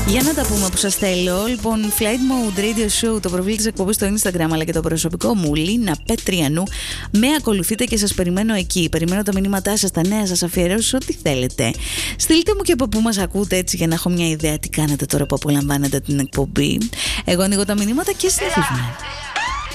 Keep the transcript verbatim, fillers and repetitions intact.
Για να τα πούμε που σας θέλω. Λοιπόν, Flight Mode Radio Show, το προφίλ της εκπομπής στο Instagram, αλλά και το προσωπικό μου, Λίνα Πετριανού. Με ακολουθείτε και σας περιμένω εκεί. Περιμένω τα μηνύματά σας, τα νέα σας, αφιερώσεις, ό,τι θέλετε. Στείλτε μου και από πού μας ακούτε, έτσι, για να έχω μια ιδέα τι κάνετε τώρα που απολαμβάνετε την εκπομπή. Εγώ ανοίγω τα μηνύματα και συνεχίζουμε.